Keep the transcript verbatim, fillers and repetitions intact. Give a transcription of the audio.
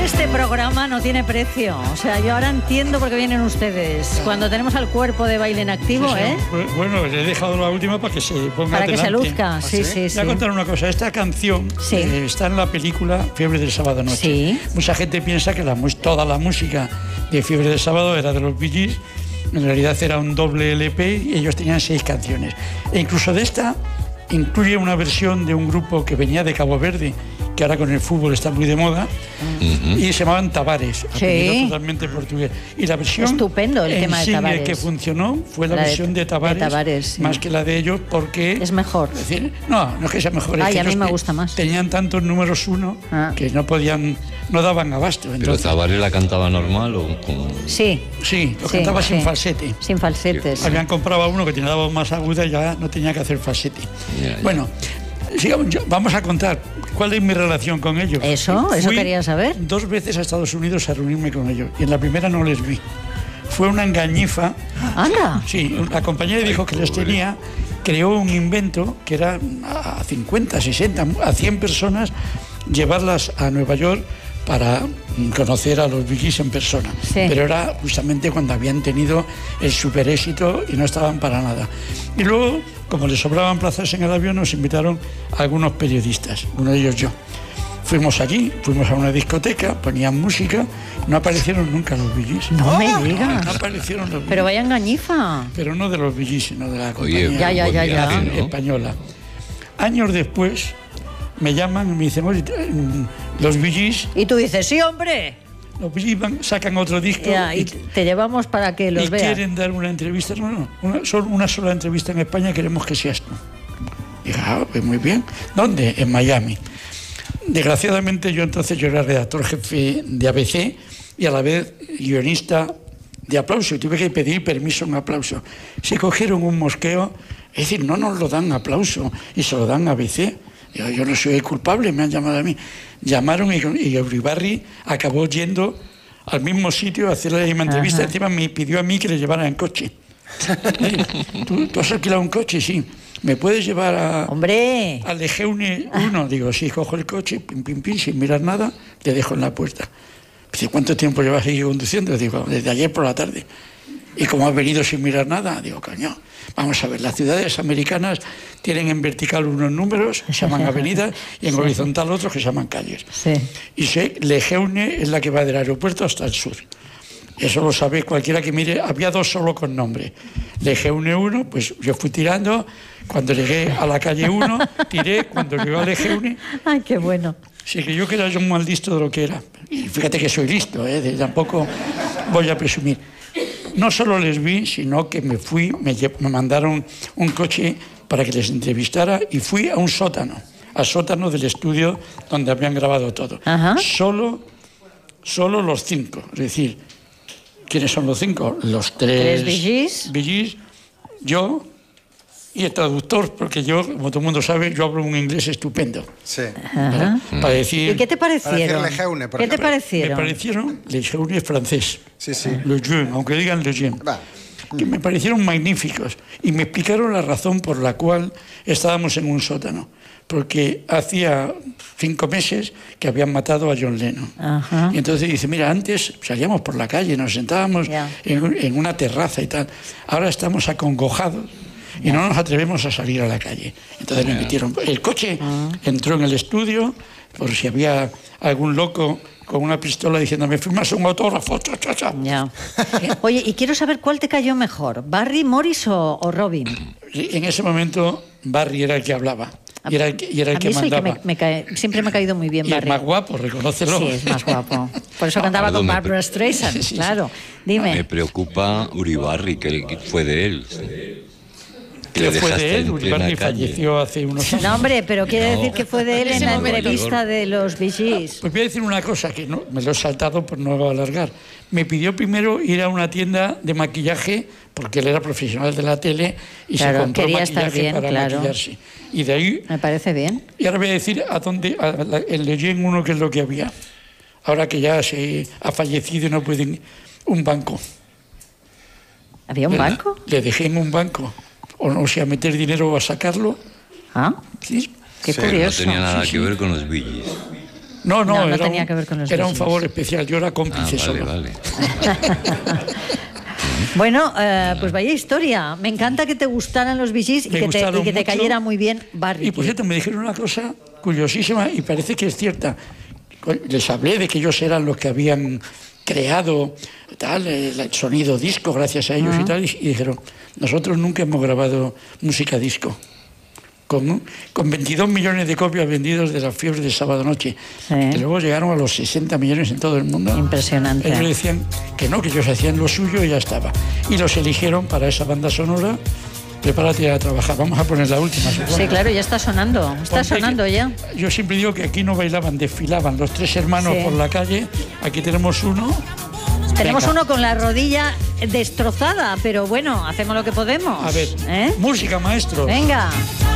Este programa no tiene precio. O sea, yo ahora entiendo por qué vienen ustedes. Cuando tenemos al cuerpo de baile en activo, sí, sí. ¿eh? Bueno, le he dejado la última para que se ponga Para que delante. se luzca, sí, sí, sí. Voy a contar una cosa. Esta canción sí. eh, está en la película Fiebre del Sábado Noche. Sí. Mucha gente piensa que la, toda la música de Fiebre del Sábado era de los Bee Gees. En realidad era un doble L P y ellos tenían seis canciones. E incluso de esta incluye una versión de un grupo que venía de Cabo Verde, que ahora con el fútbol está muy de moda, uh-huh. y se llamaban Tavares, apellido sí. totalmente portugués. Y la versión estupendo el tema de Tavares. que funcionó fue la, la versión de, de Tavares, de Tavares sí. más que la de ellos, porque es mejor. Es decir, no, no es que sea mejor. Ay, es que a mí me gusta más. Tenían tantos números uno ah. que no podían, no daban abasto. Entonces, ¿pero Tavares la cantaba normal o con... Sí. Sí, lo sí, cantaba sí. sin falsete. Sin falsete. Sí. Habían comprado uno que tenía la voz más aguda y ya no tenía que hacer falsete. Ya, ya. Bueno. Sigamos, vamos a contar cuál es mi relación con ellos. Eso, Fui eso quería saber. Dos veces a Estados Unidos a reunirme con ellos y en la primera no les vi. Fue una engañifa. ¡Anda! Sí, la compañera dijo que les tenía, creó un invento que era a cincuenta, sesenta, a cien personas, llevarlas a Nueva York para conocer a los Bee Gees en persona. Sí. Pero era justamente cuando habían tenido el super éxito y no estaban para nada. Y luego, como les sobraban plazas en el avión, nos invitaron a algunos periodistas, uno de ellos yo. Fuimos allí, fuimos a una discoteca, ponían música, no aparecieron nunca los Bee Gees. No ¡Oh! me digas. No aparecieron los Bee Gees. Pero vaya engañifa. Pero no de los Bee Gees, sino de la compañía. Oye, ya, ya, ya, ya. ¿no? española. Años después me llaman y me dicen, oye, los Bee Gees... Y tú dices, sí, hombre. Los Bee Gees van, sacan otro disco... Ya, y, y te llevamos para que los y veas. Y quieren dar una entrevista. No, no, una, solo una sola entrevista en España, queremos que seas tú. Y dije, ah, pues muy bien. ¿Dónde? En Miami. Desgraciadamente yo entonces yo era redactor jefe de A B C y a la vez guionista de Aplauso. Y tuve que pedir permiso en Aplauso. Se cogieron un mosqueo, es decir, no nos lo dan Aplauso y se lo dan a A B C. Yo, yo no soy el culpable, me han llamado a mí. Llamaron y, y Uribarri acabó yendo al mismo sitio a hacer la misma entrevista. Ajá. Encima me pidió a mí que le llevara en coche. ¿Tú, ¿Tú has alquilado un coche? Sí. ¿Me puedes llevar a, ¡Hombre! al Lejeune uno? Digo, sí, cojo el coche, pim, pim, pim, sin mirar nada, te dejo en la puerta. Dice, ¿cuánto tiempo llevas aquí conduciendo? Digo, desde ayer por la tarde. ¿Y cómo has venido sin mirar nada? Digo, coño, vamos a ver, las ciudades americanas tienen en vertical unos números, se llaman avenidas, y en sí. horizontal otros que se llaman calles. Sí. Y sé, Lejeune es la que va del aeropuerto hasta el sur. Eso lo sabe cualquiera que mire. Había dos solo con nombre. Lejeune uno, pues yo fui tirando. Cuando llegué a la calle uno, tiré. Cuando llegué a Lejeune... ¡Ay, qué bueno! Se creyó que era yo un mal listo de lo que era. Y fíjate que soy listo, ¿eh? Tampoco voy a presumir. No solo les vi, sino que me fui, me, me mandaron un coche para que les entrevistara y fui a un sótano, al sótano del estudio donde habían grabado todo. Ajá. Solo, solo los cinco. Es decir, ¿quiénes son los cinco? Los tres... ¿Tres Bee Gees? Bee Gees, yo y el traductor, porque yo, como todo el mundo sabe, yo hablo un inglés estupendo. Sí. Ajá. Para decir... ¿Y qué te parecieron? Lejeune, por ¿Qué te ejemplo. parecieron? Me parecieron, Lejeune es francés. Sí, sí. Le Jeune, aunque digan Le Jeune. Que me parecieron magníficos. Y me explicaron la razón por la cual estábamos en un sótano. Porque hacía cinco meses que habían matado a John Lennon. Ajá. Y entonces dice, mira, antes salíamos por la calle, nos sentábamos yeah. en, en una terraza y tal. Ahora estamos acongojados y no nos atrevemos a salir a la calle. Entonces me metieron... El coche entró en el estudio por si había algún loco con una pistola diciendo, ¿me firmas un autógrafo? Cha, cha, cha. Ya. Oye, y quiero saber cuál te cayó mejor, Barry, Morris o, o Robin. En ese momento Barry era el que hablaba. Y era el que, y era el a que mí mandaba. Que me, me cae, siempre me ha caído muy bien y Barry. Y es más guapo, reconócelo. Sí, es más guapo. Por eso cantaba con Barbra Streisand, sí, sí, claro. Dime. Me preocupa Uribarri, que fue de él. ¿Qué fue de él? Uribarri falleció hace unos años. No, hombre, pero quiere no. decir que fue de él en la entrevista de los Bee Gees. Pues voy a decir una cosa que no, me lo he saltado por no alargar. Me pidió primero ir a una tienda de maquillaje, porque él era profesional de la tele y claro, se compró quería maquillaje estar bien, para claro. maquillarse. Y de ahí... Me parece bien. Y ahora voy a decir a dónde, a la, el Leyen uno, que es lo que había. Ahora que ya se ha fallecido y no pueden... Un banco. ¿Había un ¿verdad? banco? Le dejé en un banco. O no sé, a meter dinero o a sacarlo. Ah, ¿sí? Qué sí, curioso. No tenía nada sí, que sí. ver con los Bee Gees. No, no, no, no era, tenía un, que ver con los era Bee un Gees. favor especial, yo era cómplice Ah, vale, solo. vale. Bueno, eh, pues vaya historia. Me encanta que te gustaran los Bee Gees y Me que te, gustaron y que te mucho. cayera muy bien Barry. Y por cierto, me dijeron una cosa curiosísima y parece que es cierta. Les hablé de que ellos eran los que habían creado tal, el sonido disco gracias a ellos Ah. y tal, y, y dijeron, nosotros nunca hemos grabado música disco. Con, con veintidós millones de copias vendidos de la fiebre de sábado noche, Sí. que luego llegaron a los sesenta millones en todo el mundo. Impresionante. Ellos decían que no, que ellos hacían lo suyo y ya estaba. Y los eligieron para esa banda sonora. Prepárate a trabajar. Vamos a poner la última. supongo. Sí, claro, ya está sonando. Está Ponte sonando que- ya. Yo siempre digo que aquí no bailaban, desfilaban los tres hermanos Sí. por la calle. Aquí tenemos uno. Tenemos Venga. uno con la rodilla destrozada, pero bueno, hacemos lo que podemos. A ver, ¿Eh? música, maestro. Venga.